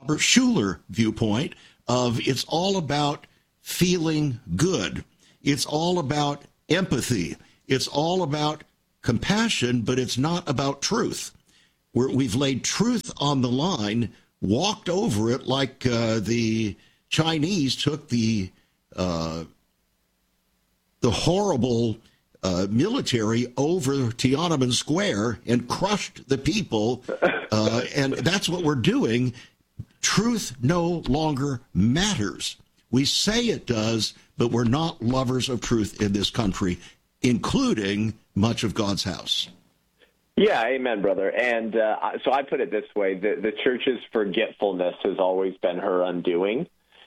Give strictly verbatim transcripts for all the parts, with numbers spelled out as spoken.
Robert Schuller viewpoint of it's all about feeling good. It's all about empathy. It's all about compassion, but it's not about truth. We're, we've laid truth on the line, walked over it like uh, the Chinese took the uh, the horrible uh, military over Tiananmen Square and crushed the people. Uh, and that's what we're doing. Truth no longer matters. We say it does, but we're not lovers of truth in this country, including much of God's house. Yeah, amen, brother. And uh, so I put it this way. The, the church's forgetfulness has always been her undoing.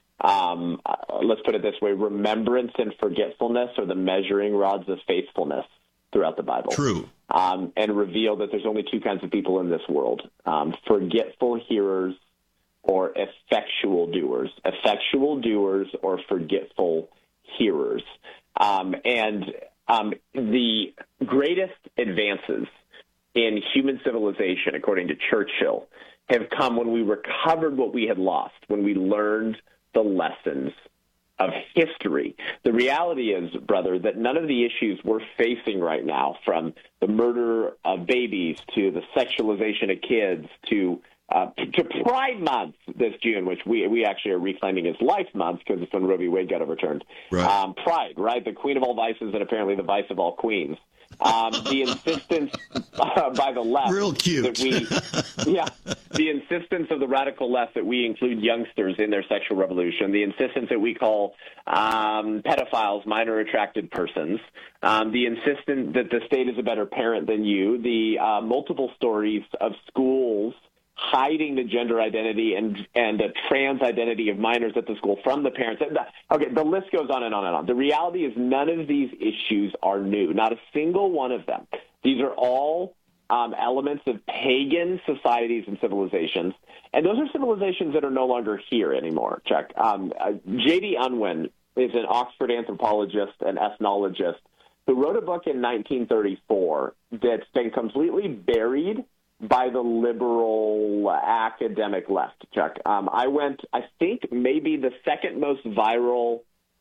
Um, uh, let's put it this way. Remembrance and forgetfulness are the measuring rods of faithfulness throughout the Bible. True. Um, and reveal that there's only two kinds of people in this world, um, forgetful hearers or effectual doers, effectual doers or forgetful hearers. Um, and um, the greatest advances in human civilization, according to Churchill, have come when we recovered what we had lost, when we learned the lessons of history. The reality is, brother, that none of the issues we're facing right now, from the murder of babies to the sexualization of kids to uh, to Pride Month this June, which we we actually are reclaiming as Life Month because it's when Roe v. Wade got overturned. Right. Um, Pride, right? The queen of all vices and apparently the vice of all queens. Um, the insistence uh, by the left Real cute. that we, yeah, the insistence of the radical left that we include youngsters in their sexual revolution, the insistence that we call um, pedophiles minor attracted persons, um, the insistence that the state is a better parent than you, the uh, multiple stories of schools hiding the gender identity and and the trans identity of minors at the school from the parents. Okay, the list goes on and on and on. The reality is none of these issues are new, not a single one of them. These are all um, elements of pagan societies and civilizations, and those are civilizations that are no longer here anymore, Chuck. Um, uh, J D. Unwin is an Oxford anthropologist and ethnologist who wrote a book in nineteen thirty-four that's been completely buried by the liberal academic left, Chuck. Um, I went, I think, maybe the second most viral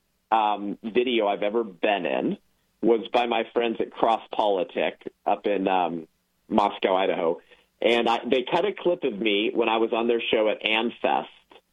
um, video I've ever been in was by my friends at Cross Politic up in um, Moscow, Idaho. And I, they cut a clip of me when I was on their show at AmFest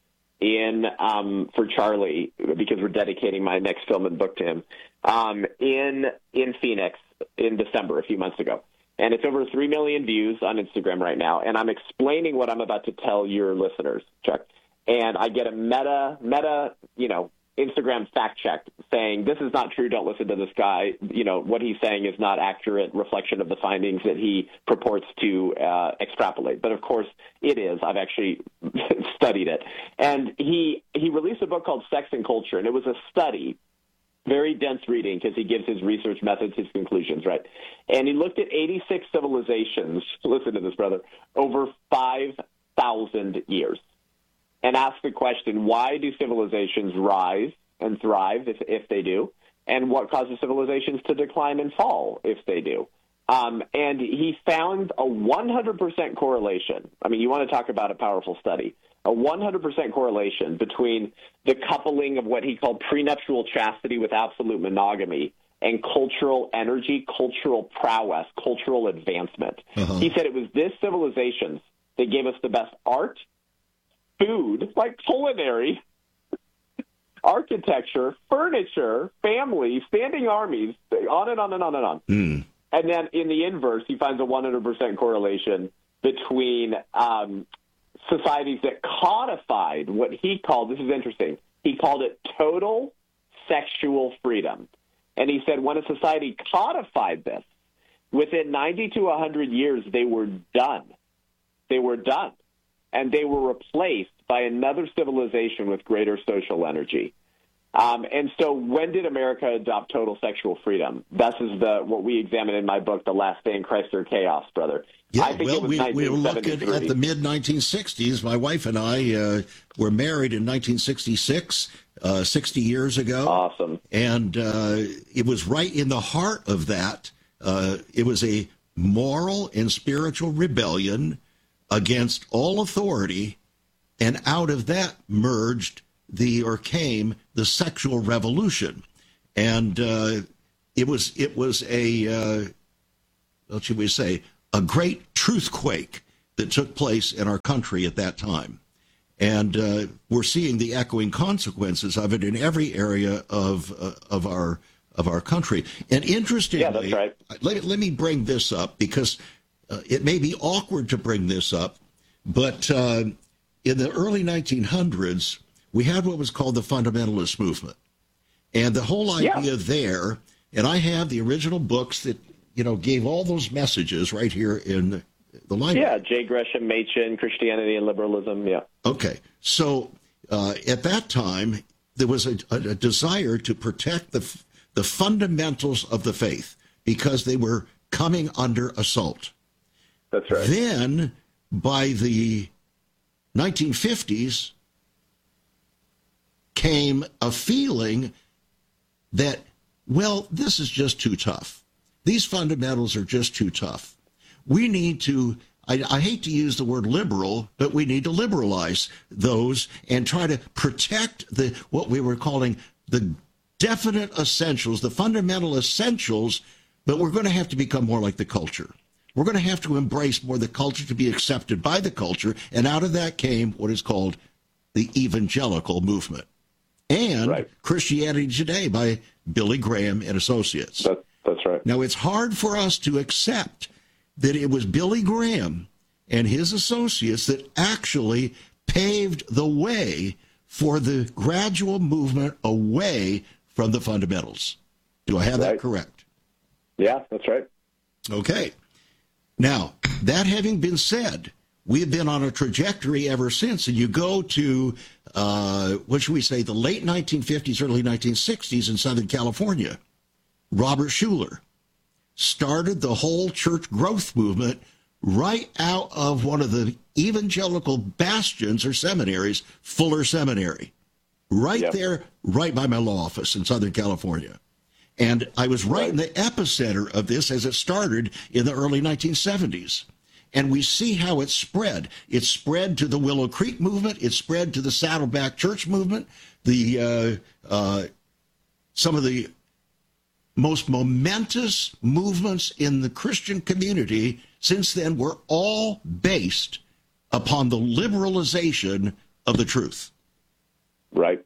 in um, for Charlie, because we're dedicating my next film and book to him, um, in in Phoenix in December, a few months ago. And it's over three million views on Instagram right now. And I'm explaining what I'm about to tell your listeners, Chuck. And I get a meta, meta, you know, Instagram fact check saying, this is not true, don't listen to this guy. You know, what he's saying is not accurate reflection of the findings that he purports to uh, extrapolate. But, of course, it is. I've actually studied it. And he he released a book called Sex and Culture, and it was a study. Very dense reading because he gives his research methods, his conclusions, right? And he looked at eighty-six civilizations, listen to this, brother, over five thousand years, and asked the question, why do civilizations rise and thrive if, if they do, and what causes civilizations to decline and fall if they do? Um, and he found a one hundred percent correlation. I mean, you want to talk about a powerful study. A one hundred percent correlation between the coupling of what he called prenuptial chastity with absolute monogamy and cultural energy, cultural prowess, cultural advancement. Uh-huh. He said it was this civilization that gave us the best art, food, like culinary, architecture, furniture, family, standing armies, on and on and on and on. Mm. And then in the inverse, he finds a one hundred percent correlation between um, societies that codified what he called, this is interesting, he called it total sexual freedom. And he said when a society codified this, within ninety to one hundred years, they were done. They were done. And they were replaced by another civilization with greater social energy. Um, and so when did America adopt total sexual freedom? This is the what we examine in my book, The Last Day in Christ or Chaos, brother. Yeah, I think well, it was we, we were looking at the mid nineteen sixties. My wife and I uh, were married in nineteen sixty-six, uh, sixty years ago. Awesome. And uh, it was right in the heart of that. Uh, it was a moral and spiritual rebellion against all authority And out of that merged the or came the sexual revolution. And uh, it was it was a, uh, what should we say, a great truthquake that took place in our country at that time. And uh, we're seeing the echoing consequences of it in every area of uh, of our of our country. And interestingly, yeah, that's right. let, let me bring this up because uh, it may be awkward to bring this up, but uh, in the early nineteen hundreds, we had what was called the fundamentalist movement. And the whole idea yeah. there, and I have the original books that, you know, gave all those messages right here in the, the library. Yeah, J. Gresham Machen, Christianity and Liberalism, yeah. Okay, so uh, at that time, there was a, a, a desire to protect the the fundamentals of the faith because they were coming under assault. That's right. Then, by the nineteen fifties, came a feeling that, well, this is just too tough. These fundamentals are just too tough. We need to, I, I hate to use the word liberal, but we need to liberalize those and try to protect the what we were calling the definite essentials, the fundamental essentials, but we're going to have to become more like the culture. We're going to have to embrace more the culture to be accepted by the culture, and out of that came what is called the evangelical movement. And right. Christianity Today by Billy Graham and Associates. That, that's right. Now, it's hard for us to accept that it was Billy Graham and his associates that actually paved the way for the gradual movement away from the fundamentals. Do I have right. that correct? Yeah, that's right. Okay. Now, that having been said, we've been on a trajectory ever since, and you go to, uh, what should we say, the late nineteen fifties, early nineteen sixties in Southern California. Robert Schuller started the whole church growth movement right out of one of the evangelical bastions or seminaries, Fuller Seminary, right yep. there, right by my law office in Southern California. And I was right, right in the epicenter of this as it started in the early nineteen seventies. And we see how it spread. It spread to the Willow Creek movement. It spread to the Saddleback Church movement. The uh, uh, some of the most momentous movements in the Christian community since then were all based upon the liberalization of the truth. Right.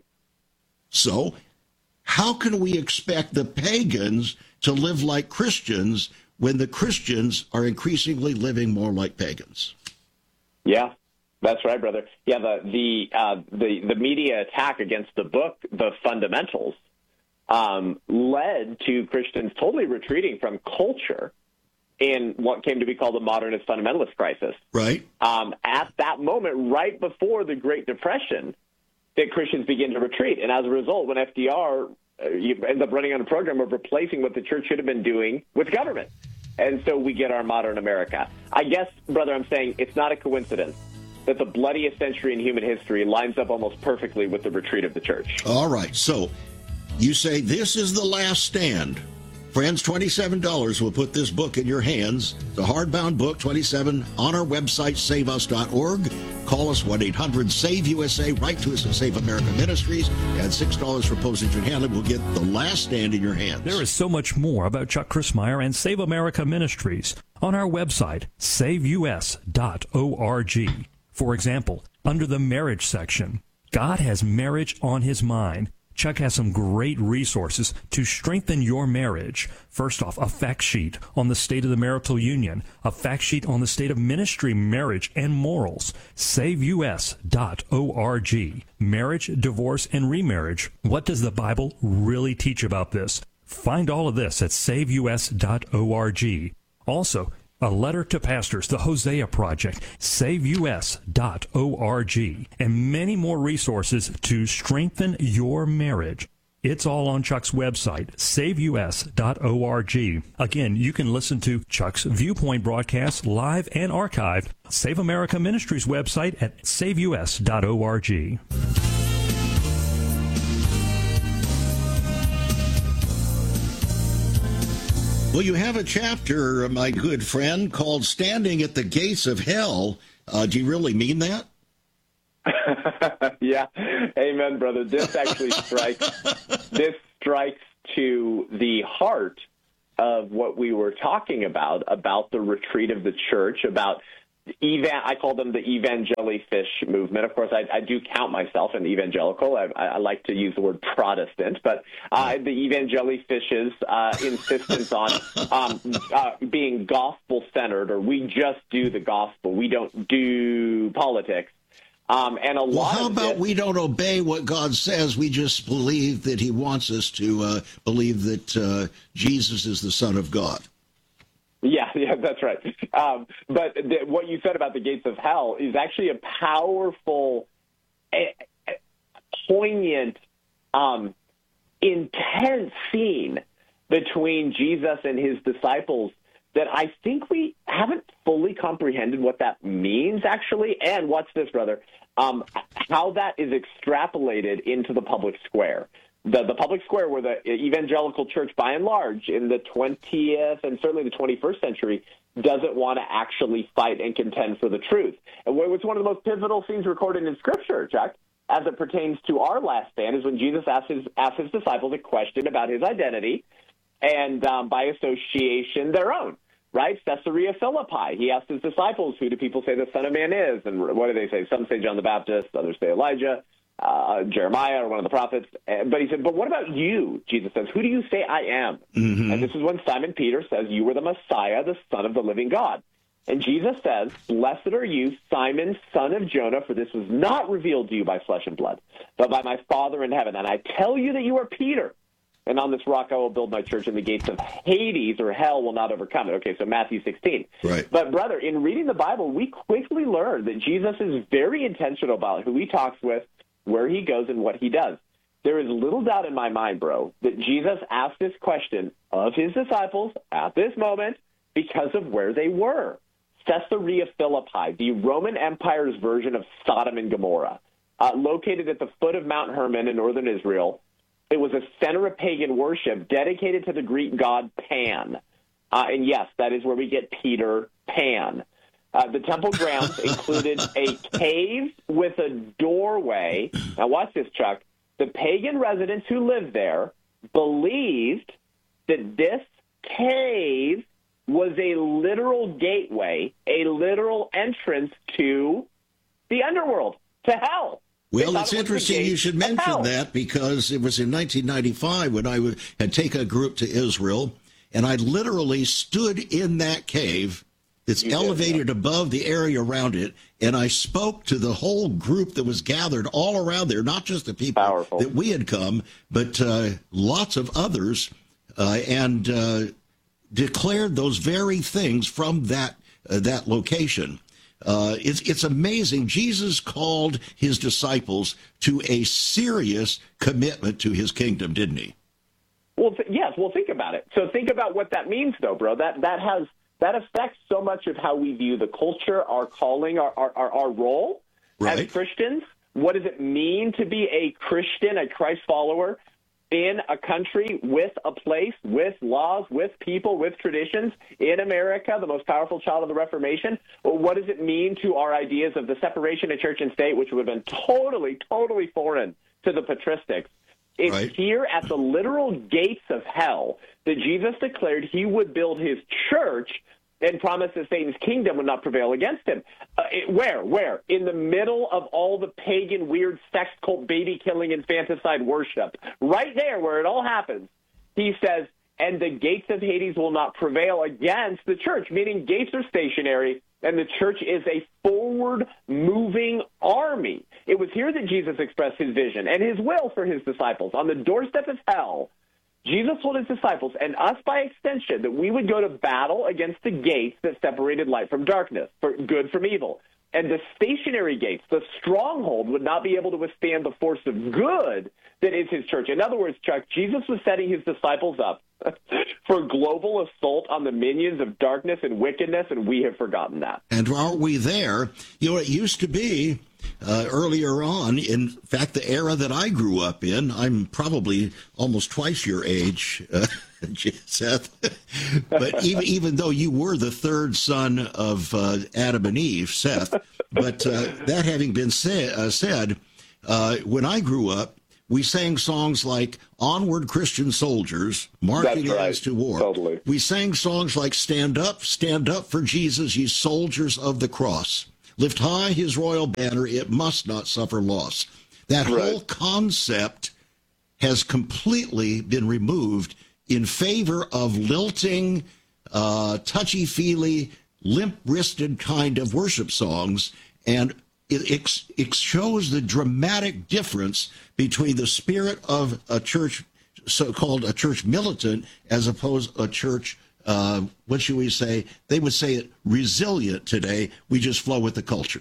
So how can we expect the pagans to live like Christians when the Christians are increasingly living more like pagans? Yeah, that's right, brother. Yeah, the the uh, the, the media attack against the book, The Fundamentals, um, led to Christians totally retreating from culture in what came to be called the modernist fundamentalist crisis. Right. Um, at that moment, right before the Great Depression, that Christians begin to retreat. And as a result, when F D R uh, you end up running on a program of replacing what the church should have been doing with government. And so we get our modern America. I guess, brother, I'm saying it's not a coincidence that the bloodiest century in human history lines up almost perfectly with the retreat of the church. All right. So you say this is the last stand. Friends, twenty-seven dollars will put this book in your hands. It's a hardbound book, twenty-seven dollars on our website, save us dot org. Call us one eight hundred save U S A. Write to us at Save America Ministries. Add six dollars for postage and handling. We'll get the last stand in your hands. There is so much more about Chuck Crismier and Save America Ministries on our website, save U S dot org. For example, under the marriage section, God has marriage on his mind. Chuck has some great resources to strengthen your marriage. First off, a fact sheet on the state of the marital union, a fact sheet on the state of ministry, marriage, and morals. save U S dot org. Marriage, divorce, and remarriage. What does the Bible really teach about this? Find all of this at save U S dot org. Also, a letter to pastors, the Hosea Project, save U S dot org, and many more resources to strengthen your marriage. It's all on Chuck's website, save U S dot org. Again, you can listen to Chuck's Viewpoint broadcasts live and archived. Save America Ministries website at save U S dot org. Well, you have a chapter, my good friend, called Standing at the Gates of Hell. Uh, do you really mean that? Yeah, amen, brother. This actually strikes. This strikes to the heart of what we were talking about, about the retreat of the church, about evan, I call them the evangelifish movement. Of course, I, I do count myself an evangelical. I, I like to use the word Protestant, but uh, the evangelifish's uh, insistence on um, uh, being gospel-centered, or we just do the gospel. We don't do politics. Um, and a well, lot how of about this, we don't obey what God says? We just believe that he wants us to uh, believe that uh, Jesus is the Son of God. Yeah, yeah, that's right. Um, but th- what you said about the gates of hell is actually a powerful, a, a poignant, um, intense scene between Jesus and his disciples that I think we haven't fully comprehended what that means, actually. And watch this, brother, um, how that is extrapolated into the public square. The, the public square, where the evangelical church, by and large, in the twentieth and certainly the twenty-first century, doesn't want to actually fight and contend for the truth. And what's one of the most pivotal scenes recorded in Scripture, Chuck, as it pertains to our last stand, is when Jesus asked his, asked his disciples a question about his identity, and um, by association, their own. Right? Caesarea Philippi. He asked his disciples, who do people say the Son of Man is? And what do they say? Some say John the Baptist, others say Elijah, uh, Jeremiah, or one of the prophets. But he said, but what about you? Jesus says, who do you say I am? Mm-hmm. And this is when Simon Peter says, you were the Messiah, the Son of the living God. And Jesus says, blessed are you, Simon, son of Jonah, for this was not revealed to you by flesh and blood, but by my Father in heaven. And I tell you that you are Peter. And on this rock I will build my church, and the gates of Hades, or hell, will not overcome it. Okay, so Matthew sixteen. Right. But, brother, in reading the Bible, we quickly learn that Jesus is very intentional about who he talks with, where he goes, and what he does. There is little doubt in my mind, bro, that Jesus asked this question of his disciples at this moment because of where they were. Caesarea Philippi, the Roman Empire's version of Sodom and Gomorrah, uh, located at the foot of Mount Hermon in northern Israel. It was a center of pagan worship dedicated to the Greek god Pan. Uh, and yes, that is where we get Peter Pan. Uh, the temple grounds included a cave with a doorway. Now watch this, Chuck. The pagan residents who lived there believed that this cave was a literal gateway, a literal entrance to the underworld, to hell. Well, it's interesting you should mention that, because it was in nineteen ninety-five when I had taken a group to Israel, and I literally stood in that cave that's elevated above the area around it, and I spoke to the whole group that was gathered all around there, not just the people Powerful. that we had come, but uh, lots of others, uh, and uh, declared those very things from that uh, that location. Uh, it's, it's amazing. Jesus called his disciples to a serious commitment to his kingdom, didn't he? Well, th- yes. Well, think about it. So think about what that means, though, bro. That that has that affects so much of how we view the culture, our calling, our our, our, our role right. as Christians. What does it mean to be a Christian, a Christ follower, in a country with a place, with laws, with people, with traditions, in America, the most powerful child of the Reformation? Well, what does it mean to our ideas of the separation of church and state, which would have been totally, totally foreign to the patristics? It's right. here at the literal gates of hell that Jesus declared he would build his church and promised that Satan's kingdom would not prevail against him. Uh, it, where? Where? In the middle of all the pagan, weird, sex cult, baby-killing, infanticide worship. Right there where it all happens, he says, and the gates of Hades will not prevail against the church, meaning gates are stationary, and the church is a forward-moving army. It was here that Jesus expressed his vision and his will for his disciples. On the doorstep of hell, Jesus told his disciples, and us by extension, that we would go to battle against the gates that separated light from darkness, for good from evil. And the stationary gates, the stronghold, would not be able to withstand the force of good that is his church. In other words, Chuck, Jesus was setting his disciples up for global assault on the minions of darkness and wickedness, and we have forgotten that. And aren't we there? You know, it used to be uh, earlier on, in fact, the era that I grew up in, I'm probably almost twice your age, uh, Seth. But even even though you were the third son of uh, Adam and Eve, Seth, but uh, that having been say, uh, said, uh, when I grew up, we sang songs like "Onward, Christian Soldiers," marching right. as to war. Totally. We sang songs like "Stand Up, Stand Up for Jesus, ye soldiers of the cross. Lift high his royal banner, it must not suffer loss." That right. whole concept has completely been removed in favor of lilting, uh, touchy-feely, limp-wristed kind of worship songs, and it, it, it shows the dramatic difference between the spirit of a church, so-called a church militant, as opposed to a church, uh, what should we say? They would say it resilient today. We just flow with the culture.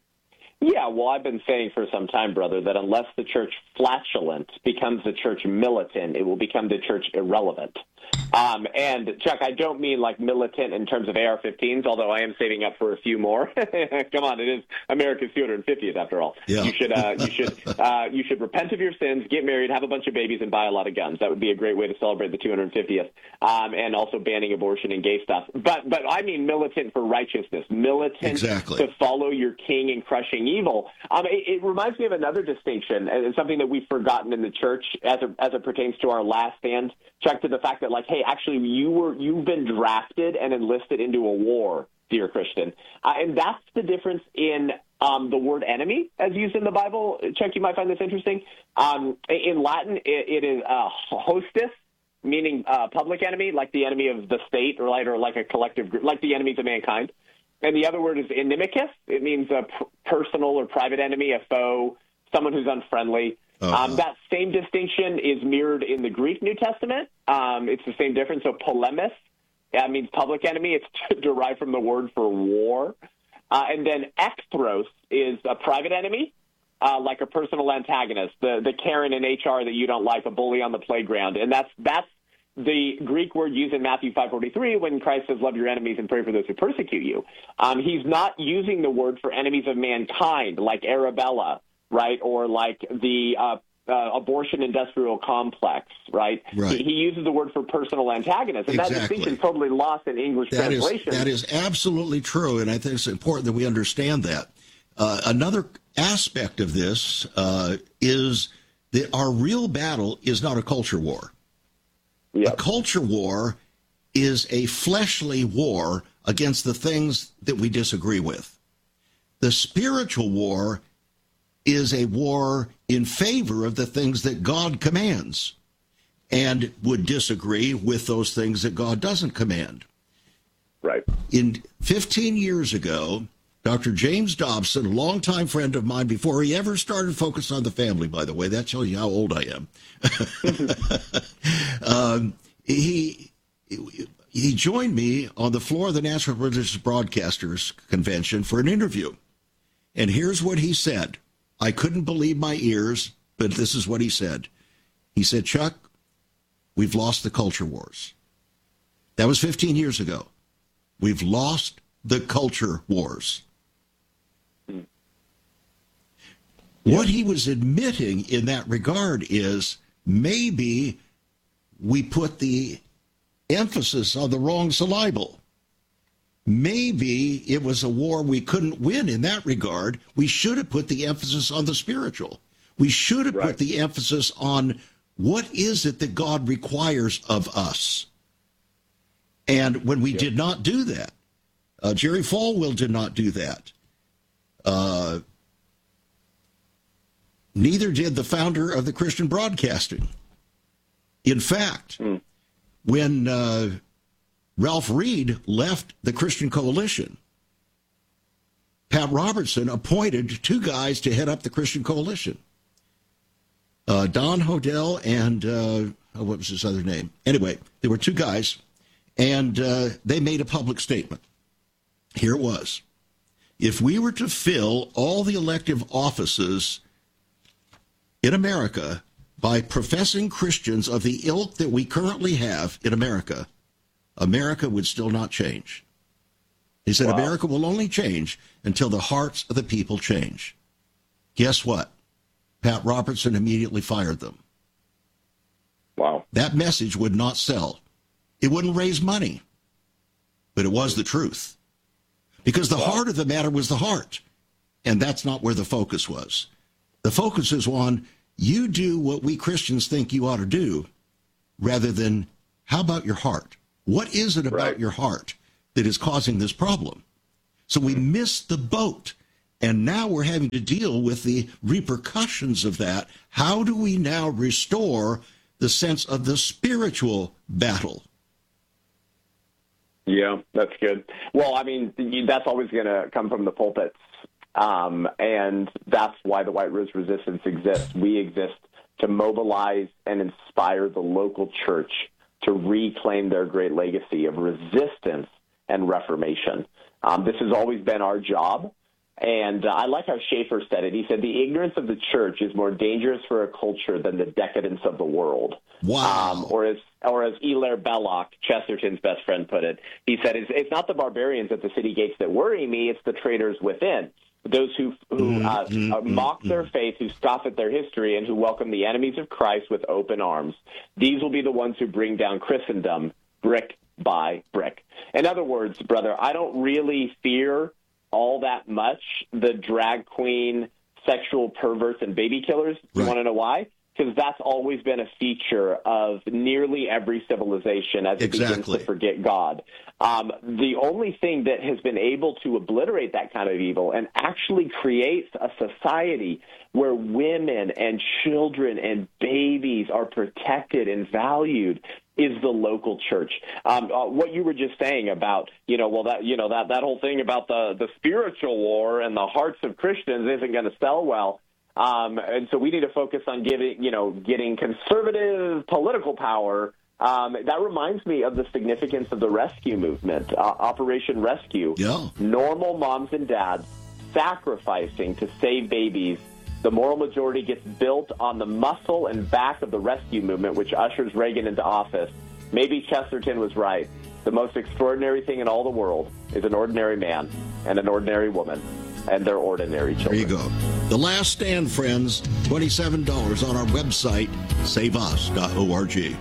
Yeah, well, I've been saying for some time, brother, that unless the church flatulent becomes the church militant, it will become the church irrelevant. Um, and, Chuck, I don't mean like militant in terms of A R fifteens, although I am saving up for a few more. Come on, it is America's two hundred fiftieth after all. Yeah. You should uh, you should uh, you should repent of your sins, get married, have a bunch of babies, and buy a lot of guns. That would be a great way to celebrate the two hundred fiftieth, um, and also banning abortion and gay stuff. But but I mean militant for righteousness, militant exactly. to follow your king in crushing evil. Um, it, it reminds me of another distinction, and something that we've forgotten in the church as it, as it pertains to our last stand. Chuck, to the fact that, like, hey, actually, you were you've been drafted and enlisted into a war, dear Christian, uh, and that's the difference in um, the word enemy as used in the Bible. Chuck, you might find this interesting. Um, in Latin, it, it is uh, hostis, meaning uh, public enemy, like the enemy of the state, or like, or like a collective group, like the enemies of mankind. And the other word is inimicus. It means a p- personal or private enemy, a foe, someone who's unfriendly. Uh-huh. Um, that same distinction is mirrored in the Greek New Testament. Um, it's the same difference. So polemis, that means public enemy. It's derived from the word for war. Uh, and then ecthros is a private enemy, uh, like a personal antagonist, the, the Karen in H R that you don't like, a bully on the playground. And that's that's the Greek word used in Matthew five forty-three when Christ says, love your enemies and pray for those who persecute you. Um, he's not using the word for enemies of mankind, like Arabella, right, or like the uh, uh, abortion industrial complex, right? right. He, he uses the word for personal antagonist, and exactly. that distinction is totally lost in English that translation. Is, that is absolutely true, and I think it's important that we understand that. Uh, another aspect of this uh, is that our real battle is not a culture war. Yep. A culture war is a fleshly war against the things that we disagree with. The spiritual war is a war in favor of the things that God commands and would disagree with those things that God doesn't command. Right. In fifteen years ago, Doctor James Dobson, a longtime friend of mine before he ever started Focus on the Family, by the way, that tells you how old I am. um, he he joined me on the floor of the National Religious Broadcasters Convention for an interview. And here's what he said. I couldn't believe my ears, but this is what he said. He said, Chuck, we've lost the culture wars. That was fifteen years ago. We've lost the culture wars. Mm. What he was admitting in that regard is maybe we put the emphasis on the wrong syllable. Maybe it was a war we couldn't win in that regard. We should have put the emphasis on the spiritual. We should have right. put the emphasis on what is it that God requires of us. And when we yeah. did not do that, uh, Jerry Falwell did not do that. Uh, neither did the founder of the Christian Broadcasting. In fact, mm. when uh, Ralph Reed left the Christian Coalition, Pat Robertson appointed two guys to head up the Christian Coalition. Uh, Don Hodel and, uh, oh, what was his other name? Anyway, there were two guys, and uh, they made a public statement. Here it was. If we were to fill all the elective offices in America by professing Christians of the ilk that we currently have in America, America would still not change. He said, wow. America will only change until the hearts of the people change. Guess what? Pat Robertson immediately fired them. Wow. That message would not sell It wouldn't raise money. But it was the truth. Because the heart of the matter was the heart. And that's not where the focus was. The focus is on you do what we Christians think you ought to do, rather than how about your heart? What is it about right. your heart that is causing this problem? So we missed the boat. And now we're having to deal with the repercussions of that. How do we now restore the sense of the spiritual battle? Yeah, that's good. Well, I mean, that's always going to come from the pulpits. Um, and that's why the White Rose Resistance exists. We exist to mobilize and inspire the local church to reclaim their great legacy of resistance and reformation. Um, this has always been our job. And uh, I like how Schaeffer said it. He said, the ignorance of the church is more dangerous for a culture than the decadence of the world. Wow. Um, or as or as Hilaire Belloc, Chesterton's best friend, put it, he said, it's, it's not the barbarians at the city gates that worry me, it's the traitors within. Those who, who uh, mm-hmm. uh, mock their faith, who scoff at their history, and who welcome the enemies of Christ with open arms. These will be the ones who bring down Christendom brick by brick. In other words, brother, I don't really fear all that much the drag queen, sexual perverts, and baby killers. You right. want to know why? Because that's always been a feature of nearly every civilization as it exactly. begins to forget God. Um, the only thing that has been able to obliterate that kind of evil and actually creates a society where women and children and babies are protected and valued is the local church. Um, uh, what you were just saying about, you know, well, that you know that that whole thing about the the spiritual war and the hearts of Christians isn't going to sell well. Um, and so we need to focus on giving, you know, getting conservative political power. Um, that reminds me of the significance of the rescue movement, uh, Operation Rescue. Yeah. Normal moms and dads sacrificing to save babies. The moral majority gets built on the muscle and back of the rescue movement, which ushers Reagan into office. Maybe Chesterton was right. The most extraordinary thing in all the world is an ordinary man and an ordinary woman and their ordinary children. There you go. The Last Stand, friends, twenty-seven dollars on our website, save us dot org.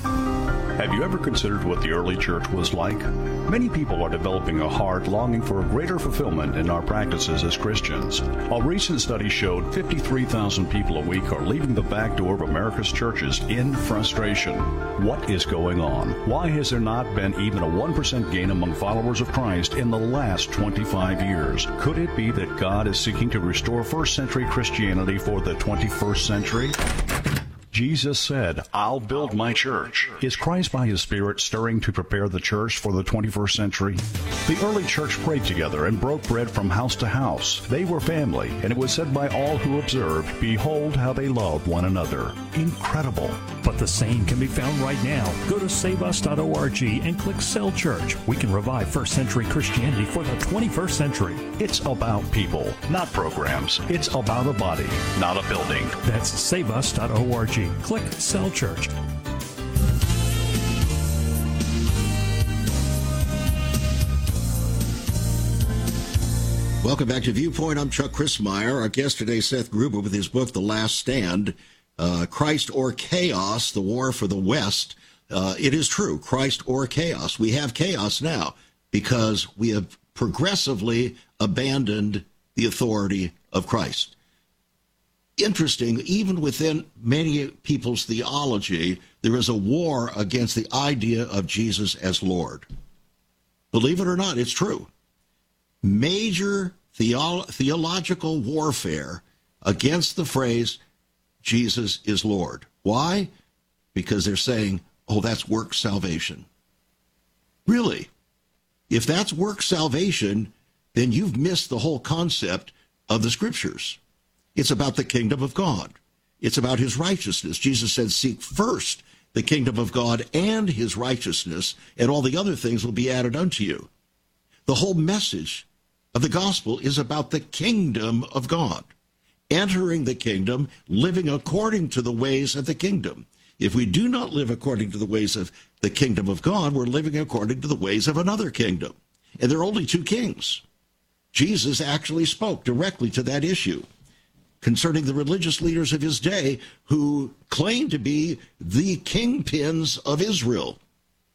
Have you ever considered what the early church was like? Many people are developing a heart longing for a greater fulfillment in our practices as Christians. A recent study showed fifty-three thousand people a week are leaving the back door of America's churches in frustration. What is going on? Why has there not been even a one percent gain among followers of Christ in the last twenty-five years? Could it be that God is seeking to restore first century Christianity for the twenty-first century? Jesus said, I'll build my church. Is Christ by his Spirit stirring to prepare the church for the twenty-first century? The early church prayed together and broke bread from house to house. They were family, and it was said by all who observed, behold how they love one another. Incredible. But the same can be found right now. Go to save us dot org and click Cell Church. We can revive first century Christianity for the twenty-first century. It's about people, not programs. It's about a body, not a building. That's save us dot org. Click Cell Church. Welcome back to Viewpoint. I'm Chuck Crismier. Our guest today, Seth Gruber, with his book, The Last Stand, uh, Christ or Chaos, the War for the West. Uh, it is true, Christ or chaos. We have chaos now because we have progressively abandoned the authority of Christ. Interesting, even within many people's theology, there is a war against the idea of Jesus as Lord. Believe it or not, it's true. Major theo- theological warfare against the phrase, Jesus is Lord. Why? Because they're saying, oh, that's work salvation. Really? If that's work salvation, then you've missed the whole concept of the Scriptures. It's about the kingdom of God. It's about his righteousness. Jesus said, seek first the kingdom of God and his righteousness, and all the other things will be added unto you. The whole message of the gospel is about the kingdom of God, entering the kingdom, living according to the ways of the kingdom. If we do not live according to the ways of the kingdom of God, we're living according to the ways of another kingdom. And there are only two kings. Jesus actually spoke directly to that issue concerning the religious leaders of his day who claimed to be the kingpins of Israel.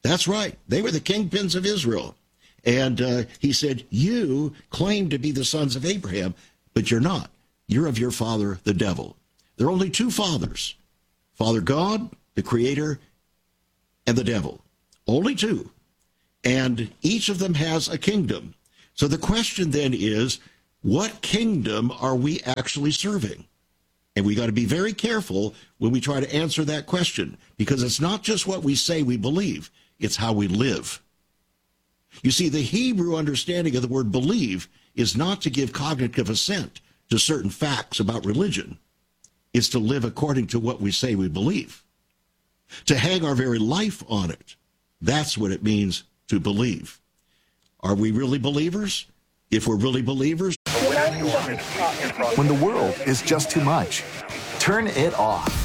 That's right. They were the kingpins of Israel. And uh, he said, you claim to be the sons of Abraham, but you're not. You're of your father, the devil. There are only two fathers, Father God, the creator, and the devil. Only two. And each of them has a kingdom. So the question then is, what kingdom are we actually serving? And we got to be very careful when we try to answer that question, because it's not just what we say we believe, it's how we live. You see, the Hebrew understanding of the word believe is not to give cognitive assent to certain facts about religion. It's to live according to what we say we believe, to hang our very life on it. That's what it means to believe. Are we really believers? If we're really believers, when the world is just too much, turn it off.